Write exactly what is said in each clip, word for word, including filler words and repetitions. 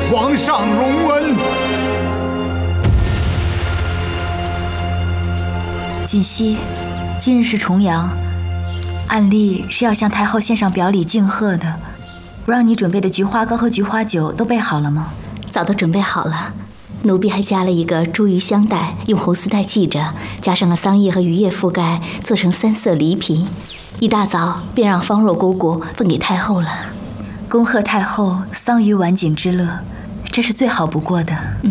皇上隆恩。 锦汐，今日是重阳，按例是要向太后献上表礼敬贺的。不让你准备的菊花糕和菊花酒都备好了吗？ 早都准备好了，奴婢还加了一个茱萸香袋，用红丝带系着，加上了桑叶和榆叶覆盖，做成三色礼品。一大早便让方若姑姑分给太后了。 恭贺太后桑榆晚景之乐，这是最好不过的。 嗯。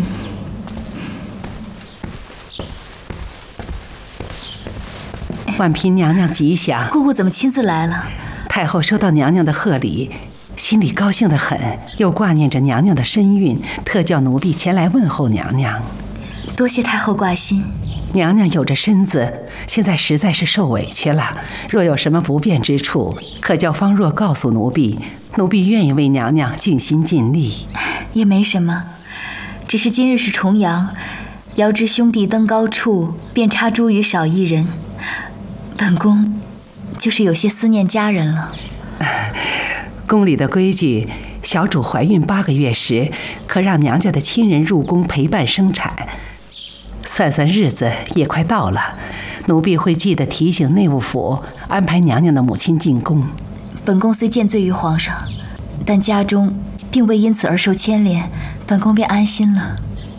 婉嫔娘娘吉祥。 姑姑怎么亲自来了？ 太后收到娘娘的贺礼，心里高兴得很，又挂念着娘娘的身孕，特叫奴婢前来问候娘娘。 多谢太后挂心。 娘娘有着身子，现在实在是受委屈了。若有什么不便之处，可叫方若告诉奴婢，奴婢愿意为娘娘尽心尽力。 也没什么，只是今日是重阳，遥知兄弟登高处，便插茱萸少一人。本宫就是有些思念家人了。 宫里的规矩，小主怀孕八个月时，可让娘家的亲人入宫陪伴生产。算算日子也快到了，奴婢会记得提醒内务府安排娘娘的母亲进宫。 本宫虽见罪于皇上，但家中并未因此而受牵连，本宫便安心了。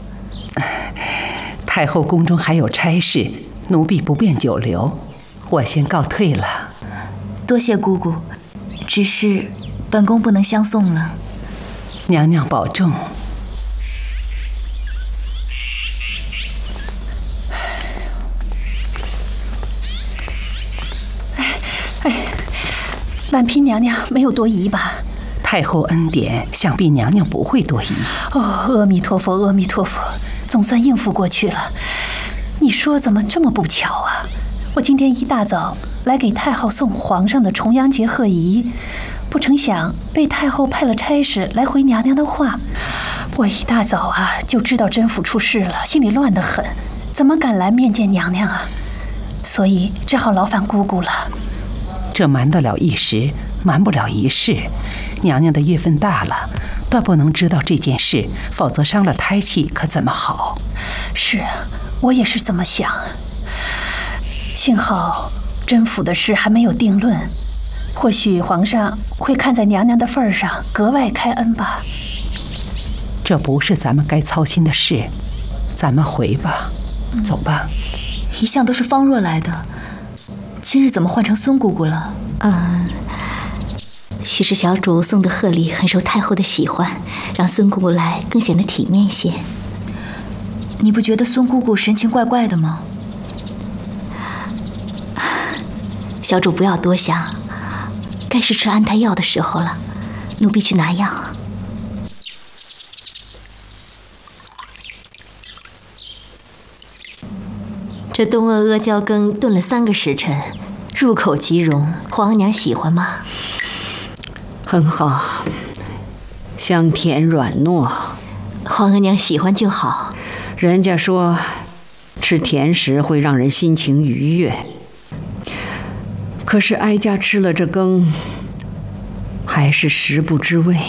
太后宫中还有差事，奴婢不便久留，我先告退了。 多谢姑姑，只是本宫不能相送了。 娘娘保重。 婉嫔娘娘没有多疑吧？ 太后恩典，想必娘娘不会多疑。 哦，阿弥陀佛，阿弥陀佛，总算应付过去了。你说怎么这么不巧啊？我今天一大早来给太后送皇上的重阳节贺仪，不成想被太后派了差事来回娘娘的话。我一大早啊就知道甄府出事了，心里乱得很，怎么敢来面见娘娘啊？所以只好劳烦姑姑了。 这瞒得了一时，瞒不了一世。娘娘的月份大了，断不能知道这件事，否则伤了胎气可怎么好？ 是啊，我也是这么想。幸好甄府的事还没有定论，或许皇上会看在娘娘的份上格外开恩吧。 这不是咱们该操心的事，咱们回吧。嗯、走吧。 一向都是方若来的，今日怎么换成孙姑姑了？ 嗯，许是小主送的贺礼很受太后的喜欢，让孙姑姑来更显得体面些。 你不觉得孙姑姑神情怪怪的吗？ 小主不要多想，该是吃安胎药的时候了，奴婢去拿药。这东阿阿胶羹炖了三个时辰，入口即溶，皇娘喜欢吗？ 很好，香甜软糯。 皇额娘喜欢就好。 人家说，吃甜食会让人心情愉悦。可是哀家吃了这羹，还是食不知味。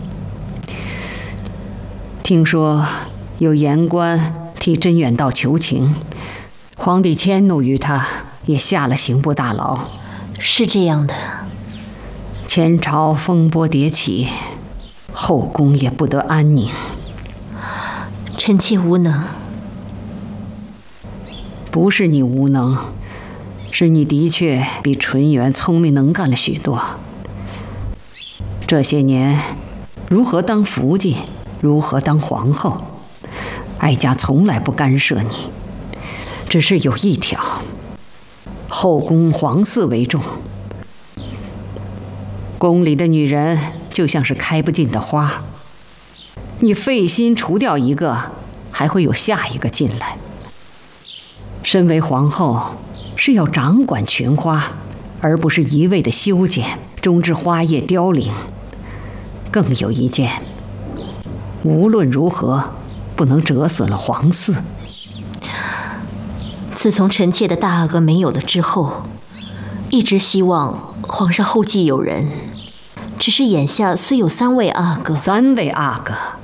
听说有言官替甄远道求情，皇帝迁怒于他，也下了刑部大牢。 是这样的。 前朝风波迭起，后宫也不得安宁。 臣妾无能。 不是你无能，是你的确比纯元聪明能干了许多。这些年，如何当福晋，如何当皇后，哀家从来不干涉你，只是有一条：后宫皇嗣为重。宫里的女人就像是开不尽的花，你费心除掉一个，还会有下一个进来。身为皇后，是要掌管群花，而不是一味的修剪，终至花叶凋零。更有一件，无论如何不能折损了皇嗣。 自从臣妾的大阿哥没有了之后，一直希望皇上后继有人，只是眼下虽有三位阿哥， 三位阿哥